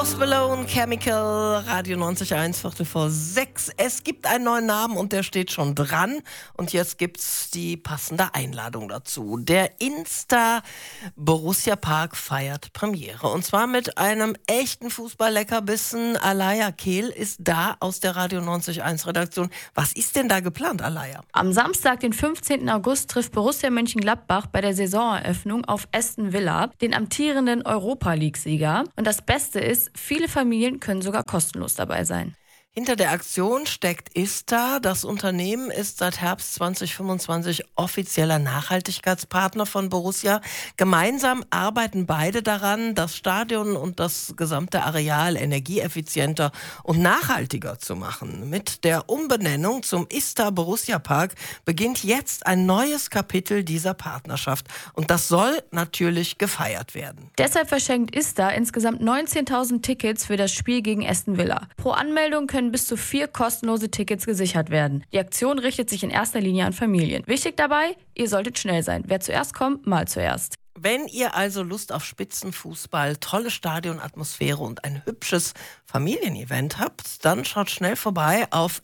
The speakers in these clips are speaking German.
Post Malone, Chemical, Radio 90.1, Viertel vor 6. Es gibt einen neuen Namen und der steht schon dran. Und jetzt gibt's die passende Einladung dazu. Der Insta Borussia Park feiert Premiere. Und zwar mit einem echten Fußball-Leckerbissen. Alaya Kehl ist da aus der Radio 90.1 Redaktion. Was ist denn da geplant, Alaya? Am Samstag, den 15. August, trifft Borussia Mönchengladbach bei der Saisoneröffnung auf Aston Villa, den amtierenden Europa-League-Sieger. Und das Beste ist, viele Familien können sogar kostenlos dabei sein. Hinter der Aktion steckt ISTA. Das Unternehmen ist seit Herbst 2025 offizieller Nachhaltigkeitspartner von Borussia. Gemeinsam arbeiten beide daran, das Stadion und das gesamte Areal energieeffizienter und nachhaltiger zu machen. Mit der Umbenennung zum ISTA Borussia Park beginnt jetzt ein neues Kapitel dieser Partnerschaft. Und das soll natürlich gefeiert werden. Deshalb verschenkt ISTA insgesamt 19.000 Tickets für das Spiel gegen Aston Villa. Pro Anmeldung können bis zu 4 kostenlose Tickets gesichert werden. Die Aktion richtet sich in erster Linie an Familien. Wichtig dabei, ihr solltet schnell sein. Wer zuerst kommt, mal zuerst. Wenn ihr also Lust auf Spitzenfußball, tolle Stadionatmosphäre und ein hübsches Familienevent habt, dann schaut schnell vorbei auf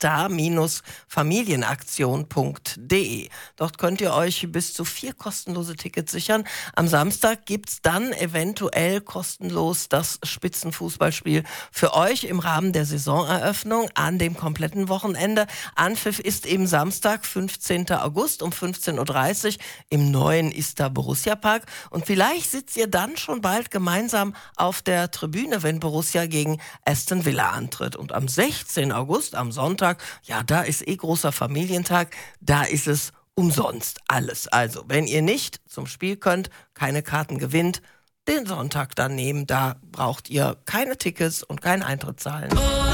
ista-familienaktion.de. Dort könnt ihr euch bis zu 4 kostenlose Tickets sichern. Am Samstag gibt's dann eventuell kostenlos das Spitzenfußballspiel für euch im Rahmen der Saisoneröffnung an dem kompletten Wochenende. Anpfiff ist eben Samstag, 15. August um 15.30 Uhr im neuen ISTA Borussia Park. Und vielleicht sitzt ihr dann schon bald gemeinsam auf der Tribüne, wenn Borussia gegen Aston Villa antritt. Und am 16. August, am Sonntag, ja, da ist großer Familientag, da ist es umsonst alles. Also, wenn ihr nicht zum Spiel könnt, keine Karten gewinnt, den Sonntag dann nehmen, da braucht ihr keine Tickets und keinen Eintritt zahlen.